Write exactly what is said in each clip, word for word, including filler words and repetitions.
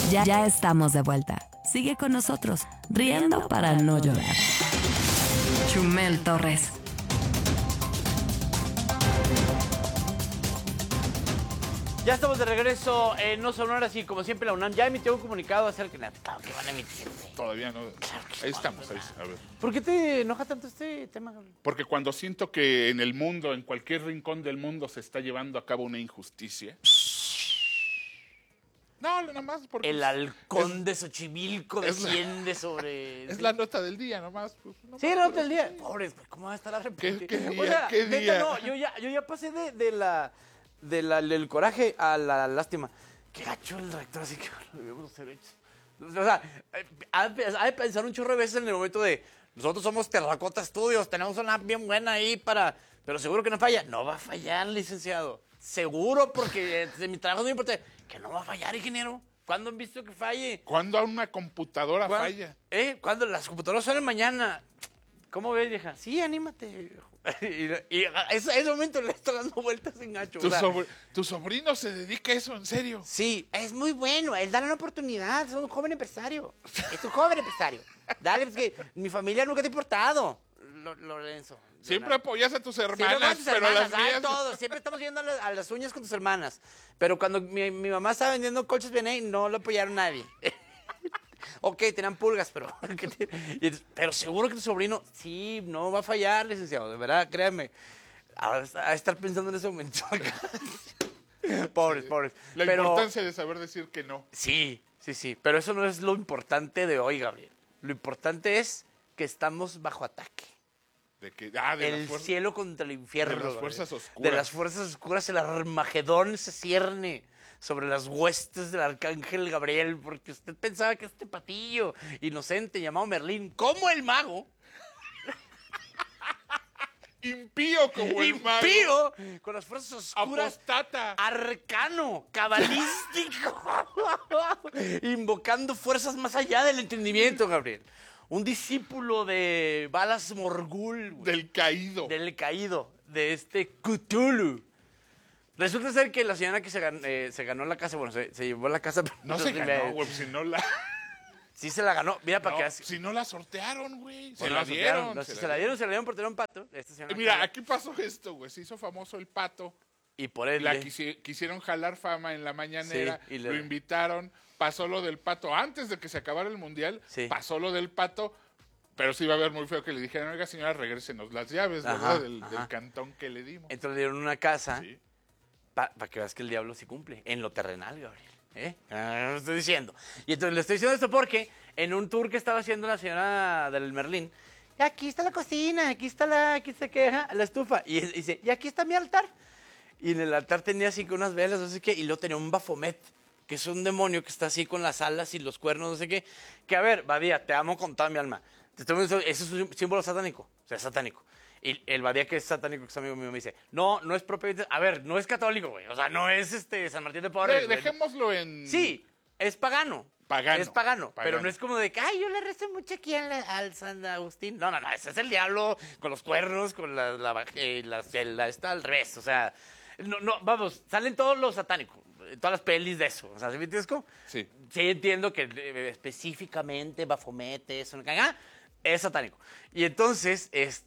Ya, ya estamos de vuelta. Sigue con nosotros, riendo para no llorar. Chumel Torres. Ya estamos de regreso en No Sonoras y como siempre la UNAM ya emitió un comunicado acerca de claro que van a emitir. Todavía no. Claro que Ahí no, estamos, ahí, ¿verdad? a ver. ¿Por qué te enoja tanto este tema, Gabriel? Porque cuando siento que en el mundo, en cualquier rincón del mundo se está llevando a cabo una injusticia. No, nada más porque... El es- halcón es- de Xochimilco es la- desciende sobre... Es la nota del día, nomás. Pues, nomás Sí, la por nota del eso, día. sí. Pobres, pues, ¿cómo va a estar arrepentido? ¿Qué- qué O día, sea, qué neta, día? no, yo ya, yo ya pasé de, de la, de la, del coraje a la lástima. Qué gacho el rector, así que debemos los derechos. O sea, eh, ha de ha de pensar un chorro de veces en el momento de nosotros somos Terracota Studios, tenemos una bien buena ahí para... Pero seguro que no falla. No va a fallar, licenciado. Seguro, porque de mi trabajo es muy importante. Que no va a fallar, ingeniero. ¿Cuándo han visto que falle? ¿Cuándo a una computadora ¿Cuándo- falla? ¿Eh? ¿Cuándo las computadoras salen mañana? ¿Cómo ves, vieja? Sí, anímate. viejo. y, y a ese, a ese momento le está dando vueltas en gacho. Tu, o sea, sobr- tu sobrino se dedica a eso, en serio. sí, es muy bueno. Él dale una oportunidad. Es un joven empresario. Es un joven empresario. Dale, es que mi familia nunca te ha importado. Lo- Lorenzo. Siempre Leonardo. apoyas a tus Siempre hermanas, con tus pero hermanas, las ay, mías... todo. Siempre estamos yendo a, la- a las uñas con tus hermanas. Pero cuando mi, mi mamá estaba vendiendo colchas B N A, no lo apoyaron nadie. Ok, tenían pulgas, pero... y entonces, pero seguro que tu sobrino... Sí, no va a fallar, licenciado. De verdad, créanme. A, a estar pensando en ese momento. pobres, pobres. La pero, importancia de saber decir que no. Sí, sí, sí. Pero eso no es lo importante de hoy, Gabriel. Lo importante es que estamos bajo ataque. De que, ah, de El las fuerzas- cielo contra el infierno. de las Gabriel. fuerzas oscuras. De las fuerzas oscuras, el Armagedón se cierne sobre las huestes del arcángel Gabriel, porque usted pensaba que este patillo inocente llamado Merlín, como el mago, Impío como el mago. impío, con las fuerzas oscuras, Apostata. arcano, cabalístico, invocando fuerzas más allá del entendimiento, Gabriel. Un discípulo de Balas Morgul, güey. Del caído. Del caído, de este Cthulhu. Resulta ser que la señora que se, gan- eh, se ganó la casa, bueno, se, se llevó la casa. pero No se me- ganó, güey, si no la... Sí se la ganó. Mira, para no, que veas. si no la sortearon, güey. Se Bueno, la sortearon. dieron. No, si se la dieron, se la dieron por tener un pato. Esta señora Eh, Mira, Carla. aquí pasó esto, güey. Se hizo famoso el pato. Y por él. La quisi- quisieron jalar fama en la mañanera. Sí, y le- Lo invitaron. Pasó lo del pato. Antes de que se acabara el mundial, Sí. pasó lo del pato. Pero sí iba a ver muy feo que le dijeran, oiga, señora, regrésenos las llaves, Ajá, ¿verdad? Del, ajá. del cantón que le dimos. Entonces le dieron una casa Sí. para que veas que el diablo sí cumple. En lo terrenal, Gabriel. ¿Eh? Ah, lo estoy diciendo. Y entonces le estoy diciendo esto porque en un tour que estaba haciendo la señora del Merlín, aquí está la cocina, aquí está la, aquí está que, ajá, la estufa. Y es- dice, y aquí está mi altar. Y en el altar tenía así que unas velas, no sé qué, y luego tenía un Baphomet, que es un demonio que está así con las alas y los cuernos, no sé qué. Que a ver, Badía, te amo con toda mi alma. Te estoy diciendo, ese es un símbolo satánico, o sea, es satánico. Y el Badía, que es satánico, que es amigo mío, me dice, no, no es propiamente, a ver, no es católico, güey, o sea, no es este San Martín de Porres. De- güey. dejémoslo en... Sí, es pagano. Pagano. Es pagano, Pagano. pero no es como de que, ay, yo le rezo mucho aquí al, al San Agustín. No, no, no, ese es el diablo con los cuernos, con la, la, vaj- eh, la, la- está al revés, o sea, no, no, vamos, salen todos los satánicos, todas las pelis de eso, o sea, ¿sí me entiendes cómo? Sí. Sí entiendo que eh, específicamente Baphomet, eso, no cagá, es satánico. Y entonces,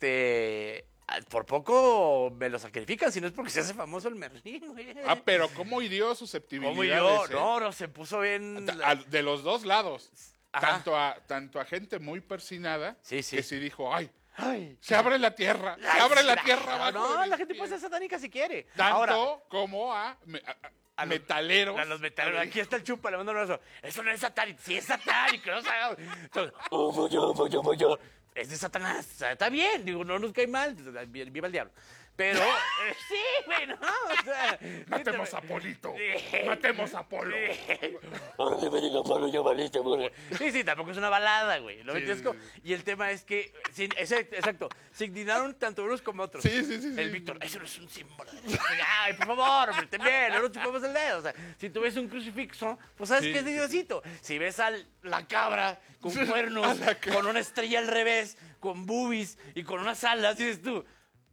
este, por poco me lo sacrifican, si no es porque se hace famoso el Merlín, güey. Ah, pero ¿cómo hirió susceptibilidades? ¿Cómo yo? eh? No, no, se puso bien... A- De los dos lados. Ajá. Tanto a, tanto a gente muy persinada, Sí, sí. que sí dijo, ay, Ay, se abre la tierra, se ay, abre la claro, tierra abajo No, de la mis gente pies". puede ser satánica si quiere. Tanto Ahora, como a, me- a- a- a los- metaleros. a los metaleros, aquí está el chupa, le mando un abrazo. Eso no es satánico, sí es satánico, no se haga- Entonces, oh, voy yo, voy yo, voy yo. Es de Satanás, o sea, está bien, digo, no nos cae mal, viva el diablo. Pero, eh, sí, güey, no, o sea... Matemos a Polito, Sí. matemos a Polo. Ahora le digo Pablo, yo valiste, güey. Sí, sí, tampoco es una balada, güey. ¿Lo Sí, entiendes? sí, Como- sí. Y el tema es que, sí, exacto, exacto, se indignaron tanto unos como otros. Sí, sí, sí, El sí. Víctor, eso no es un símbolo. Ay, por favor, hombre, también, no nos chupamos el dedo. O sea, si tú ves un crucifixo, pues sabes Sí. que es de Diosito. Si ves a la cabra con cuernos, A la cabra. con una estrella al revés, con boobies y con unas alas, dices tú,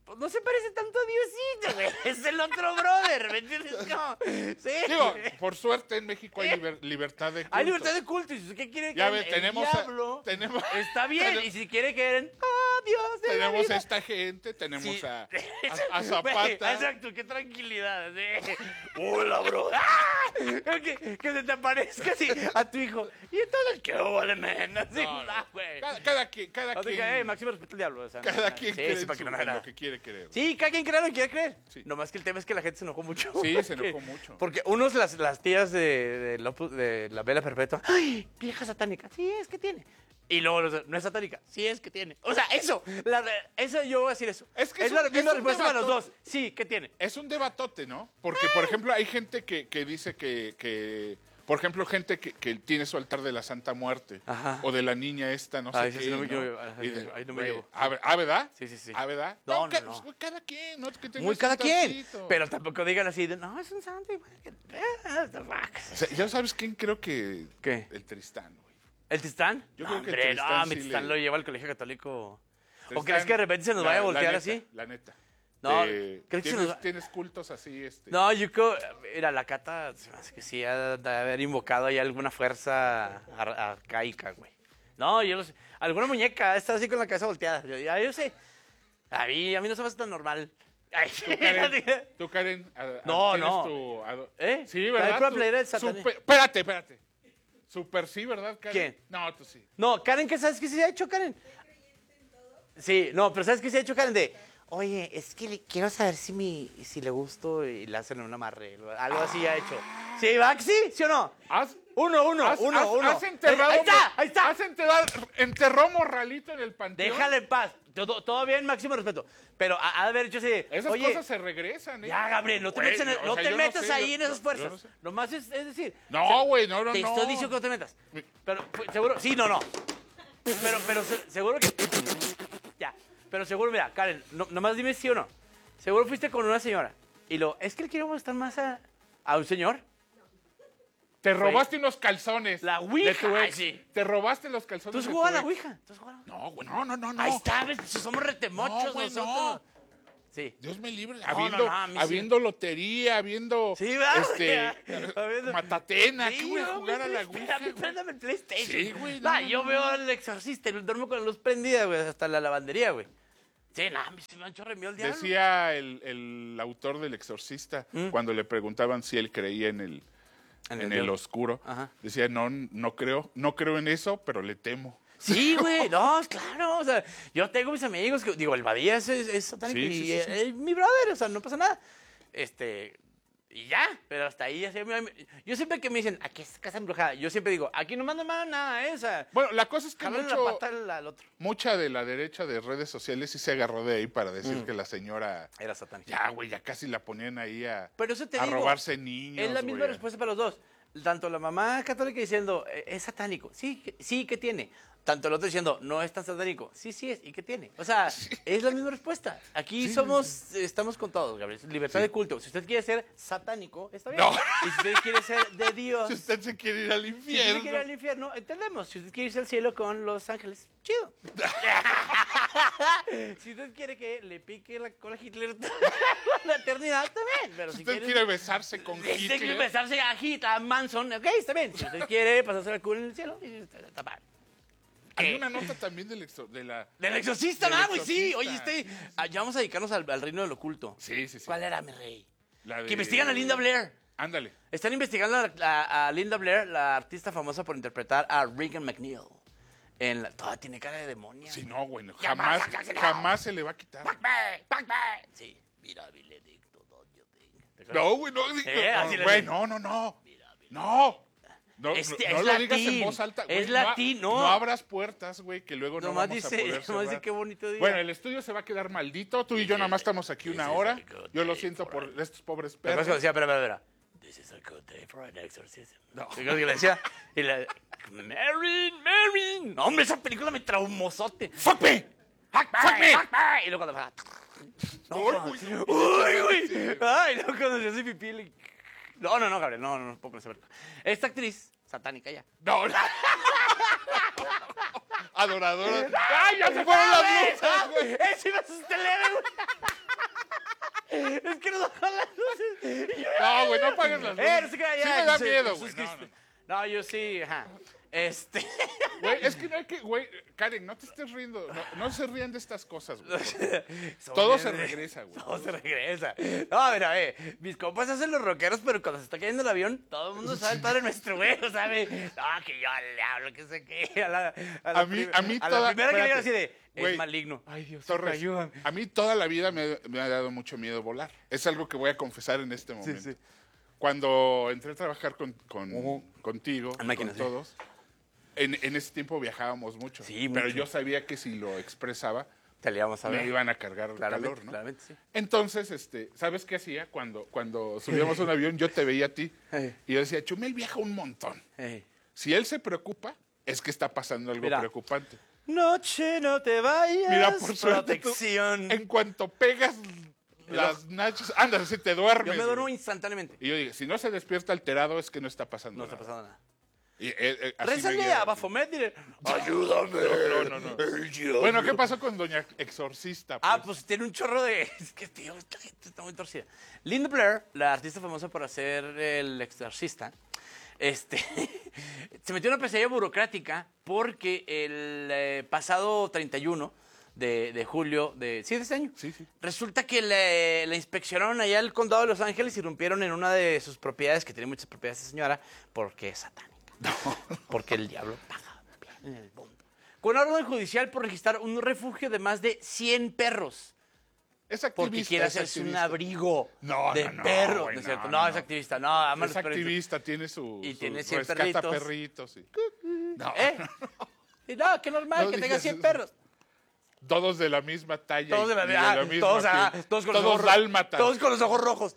pues, no se parece tanto a Diosito, güey. Es el otro brother, ¿me entiendes? No, sí. Digo, por suerte en México hay liber- libertad de culto. Hay libertad de culto. ¿Y qué quiere que Ya el, ve, el tenemos a- diablo? tenemos- Está bien. tenemos- Y si quiere que eran, oh, Dios de la Tenemos vida. a esta gente, tenemos Sí. a, a, a Güey, Zapata. exacto, qué tranquilidad. Sí. Hola, bro. ¡Ah! Que, que se te aparezca así a tu hijo. Y entonces, ¿qué vale, men? Así, No, no. ah, güey. Cada, cada quien, cada Así quien, que, eh, máximo respeto al diablo. O sea, cada no, quien sí, cree sí, en para que su- no me en haga lo nada. que quiere creer. Sí, cada quien cree lo que quiere creer. Sí. Nomás que el tema es que la gente se enojó mucho. Sí, se Porque- enojó mucho. Porque unos, las, las tías de, de, Opus- de la Vela Perpetua, ¡ay, vieja satánica! Sí, es que tiene. Y luego, los- no es satánica. Sí, es que tiene. O sea, eso. La, eso yo voy a decir eso. Es que es es la un- misma es un respuesta para los debato- dos. Sí, ¿qué tiene? Es un debatote, ¿no? Porque, por ejemplo, hay gente que, que dice que, que- por ejemplo, gente que, que tiene su altar de la Santa Muerte. Ajá. O de la niña esta, no sé Ay, qué. sí, sí, no me ¿no? llevo, ajá, Y de- ahí no me güey, llevo. ¿Ah, ve- ah, verdad? Sí, sí, sí. ¿Ah, verdad? No, no, ca- no. pues, cada quien, ¿no? Que tenga Muy su cada quien. altarcito. Pero tampoco digan así de, no, es un santo. igual que- eh, the fuck. O sea, ¿ya sabes quién creo que...? ¿Qué? El Tristán, güey. ¿El Tristán? Yo No, creo que el hombre, Tristán no, mi sí Tristán le- lo lleva al colegio católico. ¿O Tristán, crees que de repente se nos la- vaya a la voltear neta, así? La neta. No, Te- ¿crees que se tienes, nos va- tienes cultos así, este... No, yo creo, mira, la Cata, se me hace que sí ha de haber invocado ahí alguna fuerza ar- arcaica, güey. No, yo no sé. Alguna muñeca está así con la cabeza volteada. Yo, ya, yo sé. A mí, a mí no se me hace tan normal. Ay, Tú, Karen, tú, Karen, a- a- No, tienes no. tu ado- ¿Eh? Sí, Trae ¿verdad? pura Tú- playera del Satanás. super- Espérate, espérate. Super sí, ¿verdad, Karen? ¿Quién? No, tú sí. No, Karen, ¿qué sabes qué se ha hecho, Karen? Sí, no, pero ¿sabes qué se ha hecho, Karen? De, oye, es que le, quiero saber si, mi, si le gusto y le hacen un amarre. Algo así ha hecho. ¿Sí, va? que ¿Sí? ¿Sí o no? ¿Has, Uno, uno, has- uno, has- uno. has enterrado... Ahí está, ahí está. ¿Has enterrado, enterró morralito en el panteón? Déjale en paz. Todo, todo bien, máximo respeto. Pero ha ha de haber hecho así. Esas oye, cosas se regresan, ¿eh? ya, Gabriel, no te Güey, metas, en el- o no sea, te yo metas sé, ahí yo- en esas yo fuerzas. no sé. Nomás es, es decir. No, güey, no, no, Te no. estoy diciendo que no te metas. Pero, pues, seguro, sí, no, no. Pero, pero se- seguro que. Ya. Pero seguro, mira, Karen, no, nomás dime sí o no. Seguro fuiste con una señora. Y lo, es que le quiero gustar más a, a un señor. Te robaste unos calzones. La de ouija, tu ex. ay, sí. Te robaste los calzones ¿Tú has de jugado a tu la ex. ouija? ¿Tú has jugado a la- No, güey, no, no, no, no. Ahí está, ves, somos retemochos No, güey, nosotros. no. Sí. Dios me libre. no, habiendo, no, a mí sí. habiendo lotería, habiendo Sí, ¿verdad? este Habiendo- matatena, Sí, ¿qué voy a no, jugar a la güey, ouija? espérame, préndame el PlayStation. Sí, güey, Va, no, yo no, veo no. al exorcista y duermo con la luz prendida, güey, hasta la lavandería, güey. Sí, no, a mí se me han chorreado el diablo. Decía el, el autor del Exorcista, cuando le preguntaban si él creía en el, En en el el, diablo. oscuro, Ajá. decía, no, no creo, no creo en eso, pero le temo. Sí, güey, no, claro, o sea, yo tengo mis amigos, que, digo, el Badía es, es, es satánico Sí, y sí, sí, es, sí. es mi brother, o sea, no pasa nada. Este, y ya, pero hasta ahí, así, yo siempre que me dicen, aquí es casa embrujada, yo siempre digo, aquí no mandan nada, ¿eh? O sea, Bueno, la cosa es que jalan la mucho, pata al, al otro. mucha de la derecha de redes sociales sí se agarró de ahí para decir que la señora, Era satánico. ya, güey, ya casi la ponían ahí a, Pero eso te a digo, robarse niños, es la misma güey. respuesta para los dos. Tanto la mamá católica diciendo, "Eh, es satánico. Sí, que- sí, ¿qué tiene? Tanto el otro diciendo, no es tan satánico. Sí, sí es. ¿Y qué tiene? O sea, es la misma respuesta. Aquí somos, estamos con todos, Gabriel. Libertad Sí. de culto. Si usted quiere ser satánico, está bien. No. Y si usted quiere ser de Dios, Si usted se quiere ir al si usted infierno. quiere ir al infierno, entendemos. Si usted quiere irse al cielo con los ángeles, chido. Si usted quiere que le pique la cola a Hitler la eternidad, también. Pero Si si usted quiere... quiere besarse con Si usted quiere Hitler. besarse a Hit, a Manson, ok, está bien. Si usted quiere pasarse la cura en el cielo, está mal. Hay una nota también del exor- de la... Del exorcista, Del nada, güey, sí. exorcista. Oye, este, ah, ya vamos a dedicarnos al, al reino del oculto. Sí, sí, sí. ¿Cuál era, mi rey? La de- Que investigan a Linda Blair. Ándale. Están investigando a, a- a Linda Blair, la artista famosa por interpretar a Regan McNeil. En la, toda tiene cara de demonia. Sí, no, güey, no, Ya jamás, más, ya se la- jamás se le va a quitar. Sí, mira, Benedicto, don't you think? ¿Te acuerdas? No, güey, no, no, Eh, así le güey, digo. no, no, no. No. No, Este, no, no es lo digas latín, en voz alta. güey, es no a- latín, no. No abras puertas, güey, que luego no Nomás vamos a dice, poder nomás cerrar. dice qué bonito día. Bueno, el estudio se va a quedar maldito. Tú y yo nada más estamos aquí una This is hora. a good Yo lo day siento for por estos pobres ¿Te acuerdas perros. cuando decía, espera, espera, espera? This is a good day for an exorcism. No. ¿Te acuerdas que le decía? Y le... Marin, Marin. No, hombre, esa película me traumosote. ¡Fuck me! ¡Fuck me! ¡Fuck me! Y luego cuando... No, Uy, no. güey, ¡Uy, güey! Ay, luego cuando se hace pipí... le- No, no, no, Gabriel, no, no, no puedo con esa película. Esta actriz, satánica ya. No, no. Adoradora. ¡Ay, ya se fueron las luces, güey! ¡Ese me asusté leve, güey! Es que no bajan las luces. No, güey, no apagues las luces. Eh, no se queda Sí ya. me da Sí, miedo, sí, güey. es que- No, no, no. No, yo sí, ajá. Este. Güey, es que no hay que, güey, Karen, no te estés riendo. No, no se rían de estas cosas, güey. Somos Todo bien- se regresa, güey. Todo se regresa. No, a ver, a ver. Mis compas hacen los rockeros, pero cuando se está cayendo el avión, todo el mundo sabe el padre nuestro, güey, ¿sabe? No, que yo le hablo, que sé qué. A, la, a, la A mí- prim- a mí a toda- la primera que le digan así espérate. de, Güey. es maligno. Ay, Dios, Torres, ayúdame. a mí toda la vida me, me ha dado mucho miedo volar. Es algo que voy a confesar en este momento. sí. Cuando entré a trabajar con, con- contigo, En máquinas, con sí. todos, en, en ese tiempo viajábamos mucho. Sí, pero mucho. yo sabía que si lo expresaba, Te le íbamos a ver. me iban a cargar el Claramente, calor, ¿no? claramente, sí. Entonces, este, ¿sabes qué hacía? Cuando, cuando subíamos a un avión, yo te veía a ti Ey. y yo decía, Chumel viaja un montón. Ey. Si él se preocupa, es que está pasando algo Mira. preocupante. Noche, no te vayas. Mira, por suerte, tú, Protección. en cuanto pegas las nachos, andas así, te duermes. Yo me duermo güey. instantáneamente. Y yo dije, si no se despierta alterado es que no está pasando No está nada. pasando nada. Y, eh, eh, así me Rézale guía. a Baphomet, dile. Ayúdame. No, no, no. Bueno, ¿qué pasó con Doña Exorcista? Ah, pues tiene un chorro de... Es que, tío, esta gente está muy torcida. Linda Blair, la artista famosa por hacer El Exorcista, este, se metió en una pesadilla burocrática porque el eh, pasado treinta y uno de, de julio de... ¿Sí, de este año? Sí, sí. Resulta que le, le inspeccionaron allá el condado de Los Ángeles y irrumpieron en una de sus propiedades, que tiene muchas propiedades esa señora, porque es satánica. Porque el diablo paga bien en el mundo. Con orden judicial por registrar un refugio de más de cien perros. Es Porque activista. quiere es hacerse un activista. abrigo No, de no, no, perros. güey, ¿No es cierto? no, No, no, es no. activista. No, ama Es los perritos. activista, tiene su. Y su- tiene cien rescata perritos. perritos. Sí. No, ¿Eh? Y no, qué normal No que tenga digas cien eso. perros. Todos de la misma talla. Todos de la, y ah, misma todos, ah, piel. todos con los Todos ojos ro- dálmatas. Todos con los ojos rojos.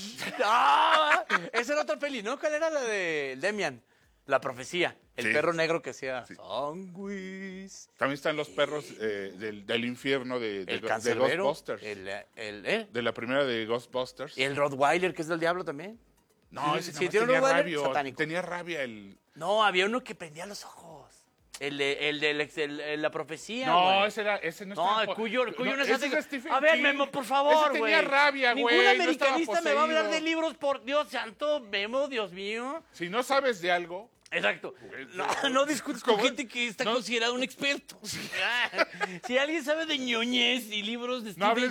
¡Ah! Esa era otra peli, ¿no? ¿Cuál era la de Demian? La profecía. El Sí. perro negro que hacía sanguis. También están los perros eh, del, del infierno de, de, El de cancerbero. Ghostbusters. El, el, ¿eh? De la primera de Ghostbusters. Y el Rottweiler, que es del diablo también. No, Sí, ese sí, nada más tiene un tenía Rottweiler rabia. satánico. Tenía rabia el... No, había uno que prendía los ojos. El de, el de el ex- el- el- la profecía, No, güey. ese era, ese no No, estaba el po- cuyo, el cuyo no, es ese satánico. es Stephen A ver, King. Memo, por favor, Ese güey. tenía rabia, güey. Ningún no americanista estaba me va a hablar de poseído. libros, por Dios santo, Memo, Dios mío. Si no sabes de algo, Exacto. No, no discutes con ¿Cómo? gente que está No. considerado un experto. Si alguien sabe de ñoñez y libros de no hables